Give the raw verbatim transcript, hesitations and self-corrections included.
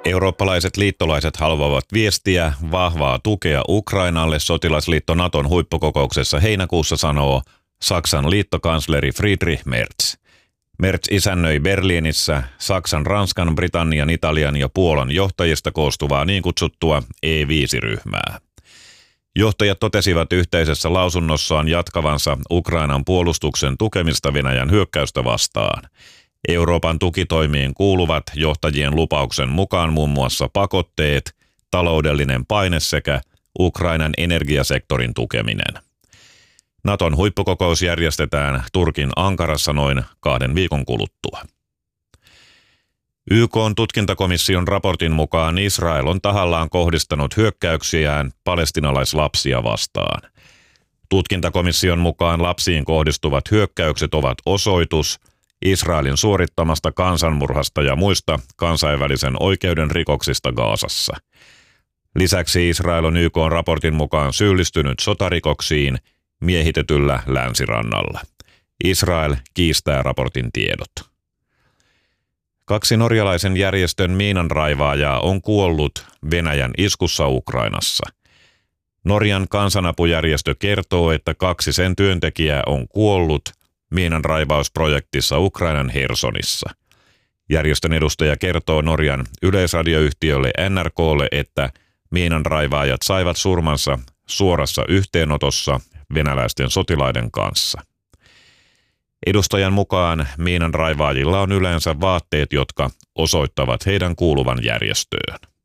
Eurooppalaiset liittolaiset haluavat viestiä vahvaa tukea Ukrainalle, sotilasliitto Naton huippukokouksessa heinäkuussa sanoo Saksan liittokansleri Friedrich Merz. Merz isännöi Berliinissä Saksan, Ranskan, Britannian, Italian ja Puolan johtajista koostuvaa niin kutsuttua E viisi ryhmää. Johtajat totesivat yhteisessä lausunnossaan jatkavansa Ukrainan puolustuksen tukemista Venäjän hyökkäystä vastaan. Euroopan tukitoimiin kuuluvat johtajien lupauksen mukaan muun muassa pakotteet, taloudellinen paine sekä Ukrainan energiasektorin tukeminen. Naton huippukokous järjestetään Turkin Ankarassa noin kahden viikon kuluttua. Y K:n tutkintakomission raportin mukaan Israel on tahallaan kohdistanut hyökkäyksiään palestinalaislapsia vastaan. Tutkintakomission mukaan lapsiin kohdistuvat hyökkäykset ovat osoitus Israelin suorittamasta kansanmurhasta ja muista kansainvälisen oikeuden rikoksista Gazassa. Lisäksi Israel on Y K:n raportin mukaan syyllistynyt sotarikoksiin miehitetyllä länsirannalla. Israel kiistää raportin tiedot. Kaksi norjalaisen järjestön miinanraivaajaa on kuollut Venäjän iskussa Ukrainassa. Norjan kansanapujärjestö kertoo, että kaksi sen työntekijää on kuollut miinanraivausprojektissa Ukrainan Hersonissa. Järjestön edustaja kertoo Norjan yleisradioyhtiölle N R K:lle, että miinanraivaajat saivat surmansa suorassa yhteenotossa venäläisten sotilaiden kanssa. Edustajan mukaan miinanraivaajilla on yleensä vaatteet, jotka osoittavat heidän kuuluvan järjestöön.